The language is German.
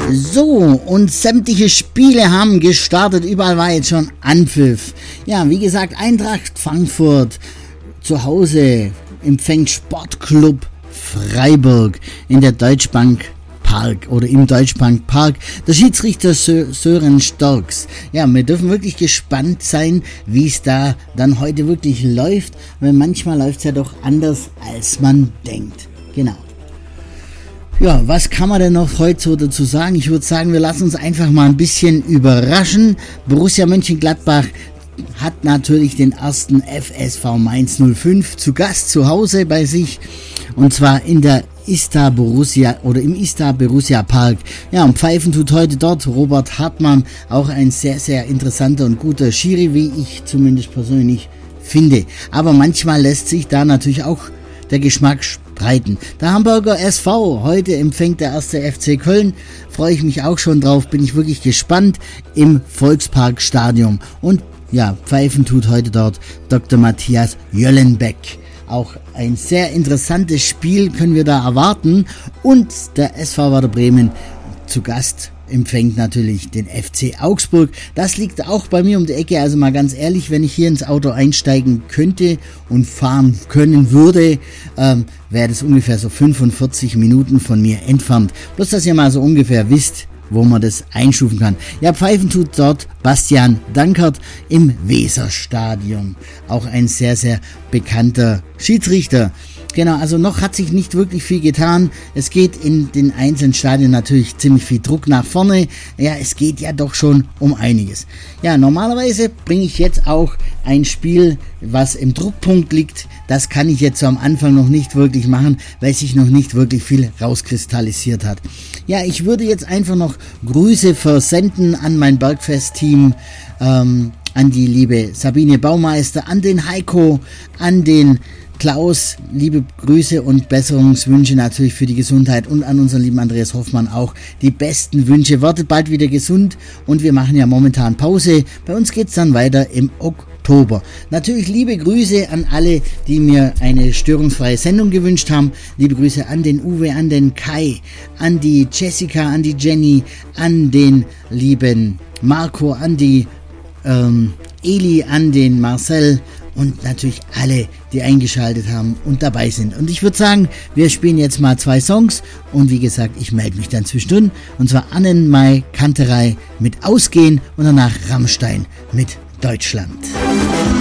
So, und sämtliche Spiele haben gestartet, überall war jetzt schon Anpfiff. Ja, wie gesagt, Eintracht Frankfurt zu Hause empfängt Sportclub Freiburg in der Deutschbank Park oder im Deutschbank Park. Der Schiedsrichter Sören Storks. Ja, wir dürfen wirklich gespannt sein, wie es da dann heute wirklich läuft, weil manchmal läuft es ja doch anders, als man denkt. Genau. Ja, was kann man denn noch heute so dazu sagen? Ich würde sagen, wir lassen uns einfach mal ein bisschen überraschen. Borussia Mönchengladbach hat natürlich den ersten FSV Mainz 05 zu Gast zu Hause bei sich, und zwar in der Istar Borussia oder im Istar Borussia Park. Ja, und pfeifen tut heute dort Robert Hartmann, auch ein sehr, sehr interessanter und guter Schiri, wie ich zumindest persönlich finde. Aber manchmal lässt sich da natürlich auch der Geschmack streiten. Der Hamburger SV, heute empfängt der erste FC Köln, freue ich mich auch schon drauf, bin ich wirklich gespannt, im Volksparkstadion. Und ja, pfeifen tut heute dort Dr. Matthias Jöllenbeck. Auch ein sehr interessantes Spiel können wir da erwarten. Und der SV Werder Bremen zu Gast empfängt natürlich den FC Augsburg. Das liegt auch bei mir um die Ecke. Also mal ganz ehrlich, wenn ich hier ins Auto einsteigen könnte und fahren können würde, wäre das ungefähr so 45 Minuten von mir entfernt. Bloß, dass ihr mal so ungefähr wisst, wo man das einstufen kann. Ja, pfeifen tut dort Bastian Dankert im Weserstadion. Auch ein sehr, sehr bekannter Schiedsrichter. Genau, also noch hat sich nicht wirklich viel getan. Es geht in den einzelnen Stadien natürlich ziemlich viel Druck nach vorne. Ja, es geht ja doch schon um einiges. Ja, normalerweise bringe ich jetzt auch ein Spiel, was im Druckpunkt liegt. Das kann ich jetzt so am Anfang noch nicht wirklich machen, weil sich noch nicht wirklich viel rauskristallisiert hat. Ja, ich würde jetzt einfach noch Grüße versenden an mein Bergfest-Team, an die liebe Sabine Baumeister, an den Heiko, an den Klaus, liebe Grüße und Besserungswünsche natürlich für die Gesundheit, und an unseren lieben Andreas Hoffmann auch die besten Wünsche. Werdet bald wieder gesund, und wir machen ja momentan Pause. Bei uns geht's dann weiter im Oktober. Natürlich liebe Grüße an alle, die mir eine störungsfreie Sendung gewünscht haben. Liebe Grüße an den Uwe, an den Kai, an die Jessica, an die Jenny, an den lieben Marco, an die Eli, an den Marcel und natürlich alle, die eingeschaltet haben und dabei sind. Und ich würde sagen, wir spielen jetzt mal 2 Songs, und wie gesagt, ich melde mich dann zwischendrin, und zwar Annenmai Kanterei mit Ausgehen und danach Rammstein mit Deutschland.